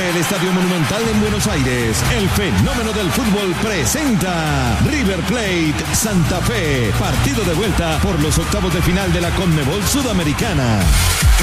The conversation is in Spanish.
Desde el Estadio Monumental en Buenos Aires, el fenómeno del fútbol presenta River Plate Santa Fe, partido de vuelta por los octavos de final de la Conmebol Sudamericana.